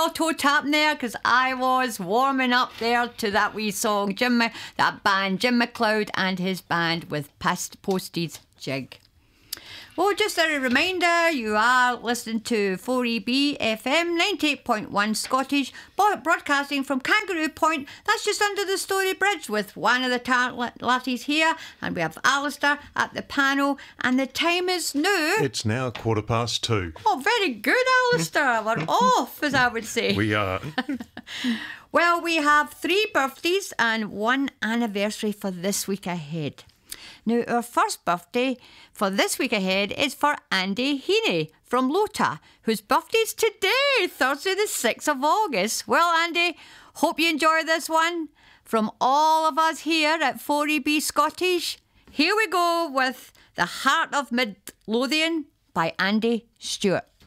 toe tapping there because I was warming up there to that wee song, that band, Jim McLeod and his band with Postage Jig. Well, just a reminder, you are listening to 4EB FM 98.1 Scottish, broadcasting from Kangaroo Point. That's just under the Story Bridge with one of the talent lasses here, and we have Alistair at the panel, and the time is now. It's now 2:15. Oh, very good, Alistair. We're off, as I would say. We are. Well, we have 3 birthdays and 1 anniversary for this week ahead. Now, our first birthday for this week ahead is for Andy Heaney from Lota, whose birthday's today, Thursday the 6th of August. Well, Andy, hope you enjoy this one. From all of us here at 4EB Scottish, here we go with The Heart of Midlothian by Andy Stewart.